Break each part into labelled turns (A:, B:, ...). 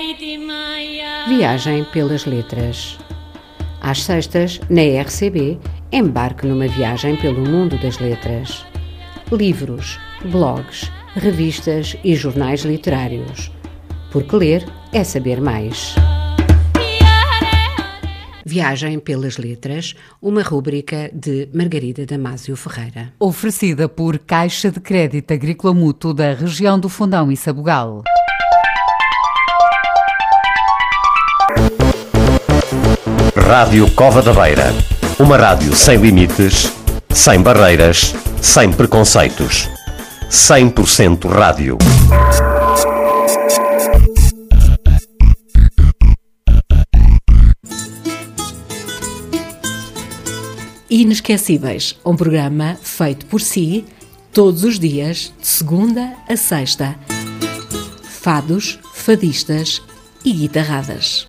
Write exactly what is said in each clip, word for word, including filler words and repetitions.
A: Viagem pelas letras. Às sextas, na R C B, embarque numa viagem pelo mundo das letras. Livros, blogs, revistas e jornais literários. Porque ler é saber mais. Viagem pelas letras, uma rúbrica de Margarida Damasio Ferreira.
B: Oferecida por Caixa de Crédito Agrícola Mútuo da região do Fundão e Sabugal.
C: Rádio Cova da Beira. Uma rádio sem limites, sem barreiras, sem preconceitos. cem por cento rádio.
D: Inesquecíveis, um programa feito por si, todos os dias, de segunda a sexta. Fados, fadistas e guitarradas.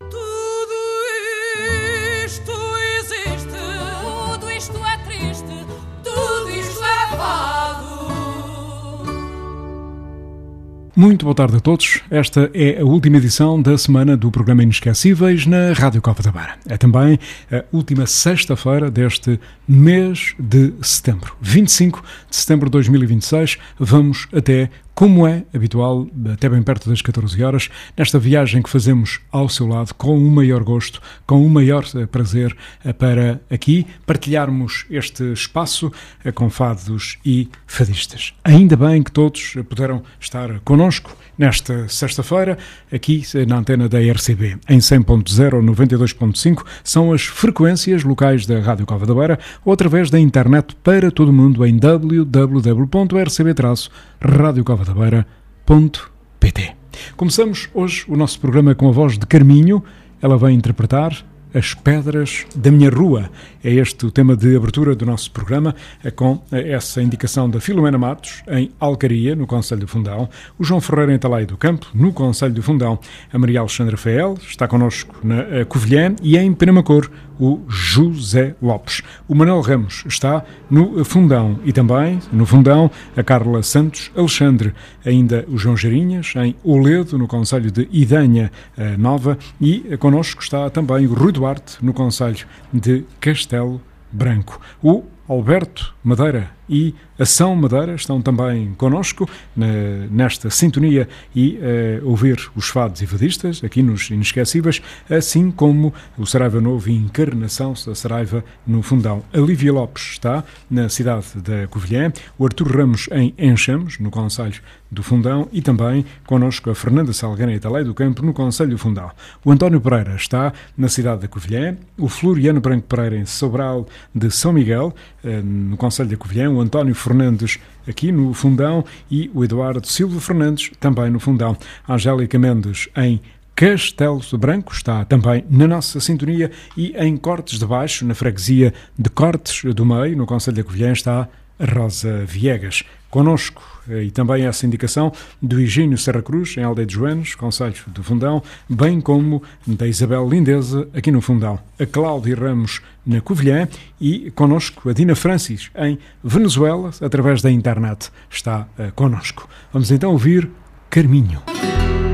E: Muito boa tarde a todos. Esta é a última edição da semana do programa Inesquecíveis na Rádio Cova da Beira. É também a última sexta-feira deste mês de setembro. vinte e cinco de setembro de dois mil e vinte e seis. Vamos até, como é habitual, até bem perto das catorze horas, nesta viagem que fazemos ao seu lado, com o maior gosto, com o maior prazer, para aqui partilharmos este espaço com fados e fadistas. Ainda bem que todos puderam estar connosco nesta sexta-feira, aqui na antena da R C B, em cem ponto zero ou noventa e dois ponto cinco, são as frequências locais da Rádio Cova da Beira, ou através da internet para todo o mundo em w w w ponto r c b traço radio cova da beira ponto p t. Começamos hoje o nosso programa com a voz de Carminho. Ela vai interpretar As Pedras da Minha Rua. É este o tema de abertura do nosso programa, com essa indicação da Filomena Matos, em Alcaria, no concelho do Fundão, o João Ferreira em Talaia do Campo, no concelho do Fundão, a Maria Alexandra Fael, está connosco na Covilhã, e em Penamacor, o José Lopes. O Manuel Ramos está no Fundão, e também no Fundão a Carla Santos Alexandre, ainda o João Jarinhas em Oledo, no concelho de Idanha Nova, e connosco está também o Rui Duarte, no concelho de Castelo Branco. O Alberto Madeira e Ação Madeira estão também connosco na, nesta sintonia e uh, ouvir os fados e fadistas aqui nos Inesquecíveis, assim como o Saraiva Novo e Encarnação da Saraiva no Fundão. A Lívia Lopes está na cidade da Covilhã, o Artur Ramos em Enchamos, no concelho do Fundão, e também connosco a Fernanda Salgueira em Talaia do Campo, no concelho do Fundão. O António Pereira está na cidade da Covilhã, o Floriano Branco Pereira em Sobral de São Miguel, uh, no concelho da Covilhã, o António Fernandes aqui no Fundão e o Eduardo Silva Fernandes também no Fundão. A Angélica Mendes em Castelo Branco está também na nossa sintonia, e em Cortes de Baixo, na freguesia de Cortes do Meio, no concelho da Covilhã, está a Rosa Viegas. Connosco, e também essa indicação do Higínio Serra Cruz, em Aldeia de Joanes, concelho do Fundão, bem como da Isabel Lindeza, aqui no Fundão. A Cláudia Ramos, na Covilhã, e connosco a Dina Francis, em Venezuela, através da internet, está uh, connosco. Vamos então ouvir Carminho.